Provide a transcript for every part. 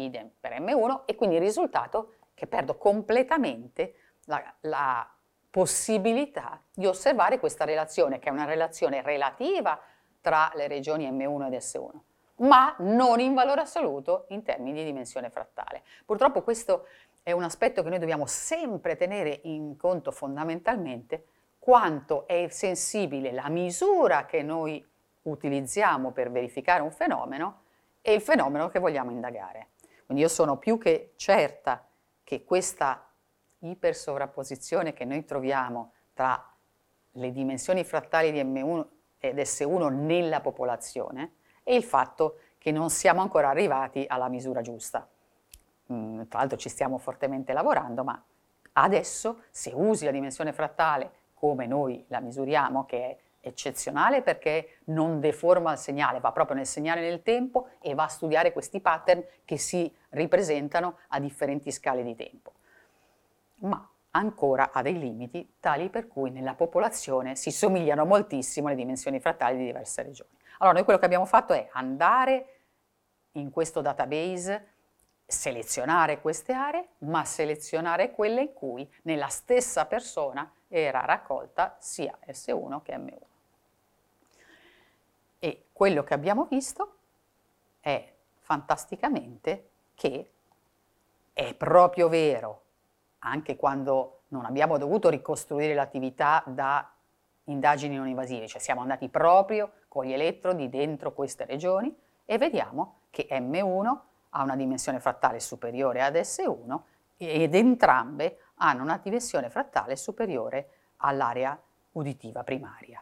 idem per M1 e quindi il risultato è che perdo completamente la possibilità di osservare questa relazione, che è una relazione relativa tra le regioni M1 ed S1, ma non in valore assoluto in termini di dimensione frattale. Purtroppo questo è un aspetto che noi dobbiamo sempre tenere in conto fondamentalmente, quanto è sensibile la misura che noi utilizziamo per verificare un fenomeno e il fenomeno che vogliamo indagare. Quindi io sono più che certa che questa ipersovrapposizione che noi troviamo tra le dimensioni frattali di M1 ed S1 nella popolazione e il fatto che non siamo ancora arrivati alla misura giusta. Tra l'altro ci stiamo fortemente lavorando, ma adesso se usi la dimensione frattale come noi la misuriamo, che è eccezionale perché non deforma il segnale, va proprio nel segnale nel tempo e va a studiare questi pattern che si ripresentano a differenti scale di tempo. Ma ancora ha dei limiti tali per cui nella popolazione si somigliano moltissimo le dimensioni frattali di diverse regioni. Allora noi quello che abbiamo fatto è andare in questo database, selezionare queste aree, ma selezionare quelle in cui nella stessa persona era raccolta sia S1 che M1. E quello che abbiamo visto è fantasticamente che è proprio vero, anche quando non abbiamo dovuto ricostruire l'attività da indagini non invasive, cioè siamo andati proprio con gli elettrodi dentro queste regioni e vediamo che M1 ha una dimensione frattale superiore ad S1 ed entrambe hanno una dimensione frattale superiore all'area uditiva primaria.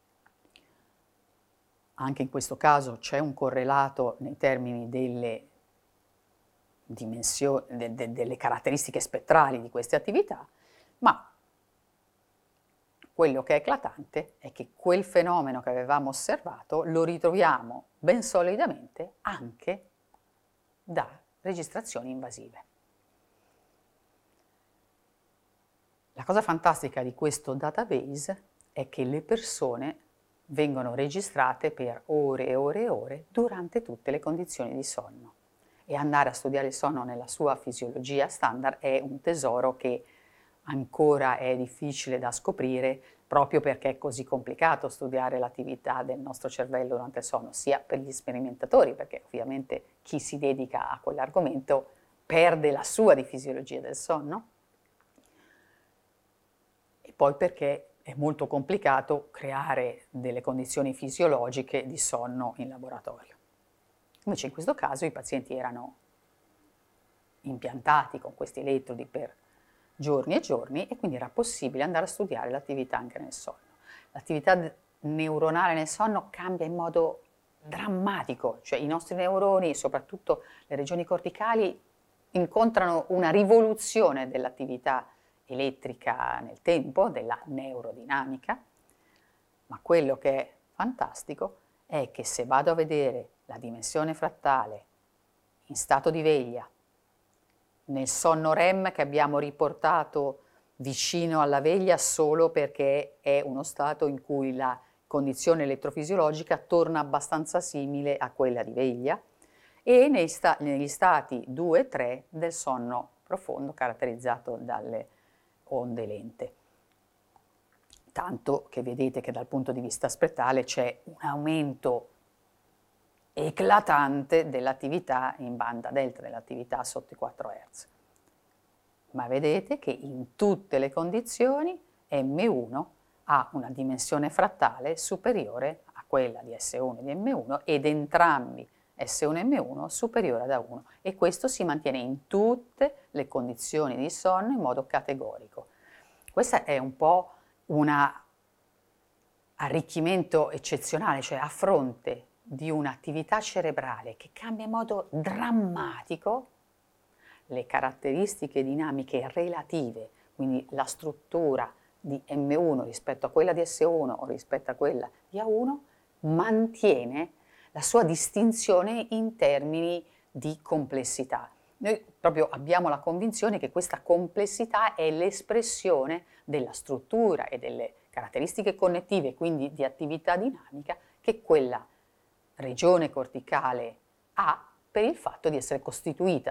Anche in questo caso c'è un correlato nei termini delle delle caratteristiche spettrali di queste attività, ma quello che è eclatante è che quel fenomeno che avevamo osservato lo ritroviamo ben solidamente anche da registrazioni invasive. La cosa fantastica di questo database è che le persone vengono registrate per ore e ore e ore durante tutte le condizioni di sonno. E andare a studiare il sonno nella sua fisiologia standard è un tesoro che ancora è difficile da scoprire proprio perché è così complicato studiare l'attività del nostro cervello durante il sonno, sia per gli sperimentatori, perché ovviamente chi si dedica a quell'argomento perde la sua di fisiologia del sonno, e poi perché è molto complicato creare delle condizioni fisiologiche di sonno in laboratorio. Invece in questo caso i pazienti erano impiantati con questi elettrodi per giorni e giorni e quindi era possibile andare a studiare l'attività anche nel sonno. L'attività neuronale nel sonno cambia in modo drammatico, cioè i nostri neuroni, soprattutto le regioni corticali, incontrano una rivoluzione dell'attività elettrica nel tempo, della neurodinamica, ma quello che è fantastico è che se vado a vedere la dimensione frattale in stato di veglia, nel sonno REM che abbiamo riportato vicino alla veglia solo perché è uno stato in cui la condizione elettrofisiologica torna abbastanza simile a quella di veglia, e negli stati 2 e 3 del sonno profondo caratterizzato dalle onde lente. Tanto che vedete che dal punto di vista spettrale c'è un aumento eclatante dell'attività in banda delta, dell'attività sotto i 4 Hz. Ma vedete che in tutte le condizioni M1 ha una dimensione frattale superiore a quella di S1 e di M1 ed entrambi S1 e M1 superiore ad A1, e questo si mantiene in tutte le condizioni di sonno in modo categorico. Questo è un po' un arricchimento eccezionale, cioè a fronte di un'attività cerebrale che cambia in modo drammatico, le caratteristiche dinamiche relative, quindi la struttura di M1 rispetto a quella di S1 o rispetto a quella di A1, mantiene la sua distinzione in termini di complessità. Noi proprio abbiamo la convinzione che questa complessità è l'espressione della struttura e delle caratteristiche connettive, quindi di attività dinamica, che quella regione corticale ha per il fatto di essere costituita